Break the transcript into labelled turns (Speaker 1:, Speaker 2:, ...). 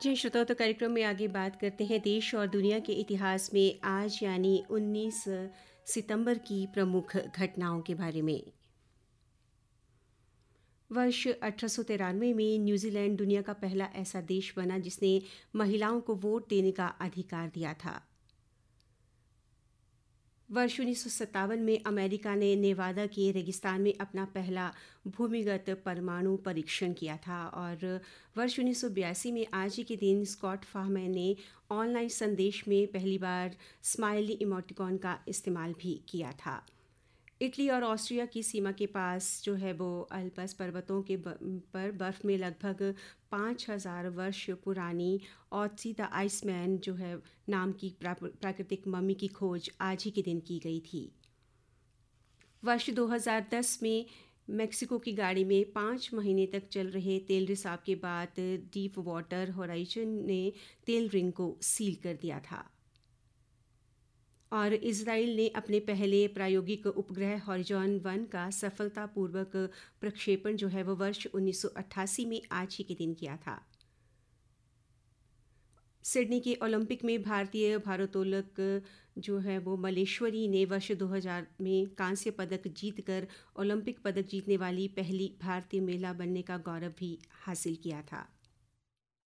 Speaker 1: जी श्रोताओ, तो कार्यक्रम में आगे बात करते हैं देश और दुनिया के इतिहास में आज यानी 19 सितंबर की प्रमुख घटनाओं के बारे में। वर्ष 1893 में न्यूजीलैंड दुनिया का पहला ऐसा देश बना जिसने महिलाओं को वोट देने का अधिकार दिया था। वर्ष 1957 में अमेरिका ने नेवादा के रेगिस्तान में अपना पहला भूमिगत परमाणु परीक्षण किया था और वर्ष 1982 में आज ही के दिन स्कॉट फाहमैन ने ऑनलाइन संदेश में पहली बार स्माइली इमोटिकॉन का इस्तेमाल भी किया था। इटली और ऑस्ट्रिया की सीमा के पास जो है वो अल्पस पर्वतों के पर बर्फ़ में लगभग 5000 वर्ष पुरानी ऑची द आइसमैन जो है नाम की प्राकृतिक मम्मी की खोज आज ही के दिन की गई थी। वर्ष 2010 में मेक्सिको की गाड़ी में 5 महीने तक चल रहे तेल रिसाव के बाद डीप वाटर होराइजन ने तेल रिंग को सील कर दिया था। और इजराइल ने अपने पहले प्रायोगिक उपग्रह हॉरिजॉन 1 का सफलतापूर्वक प्रक्षेपण जो है वो वर्ष 1988 में आज ही के दिन किया था। सिडनी के ओलंपिक में भारतीय भारोत्तोलक जो है वो मलेश्वरी ने वर्ष 2000 में कांस्य पदक जीतकर ओलंपिक पदक जीतने वाली पहली भारतीय महिला बनने का गौरव भी हासिल किया था।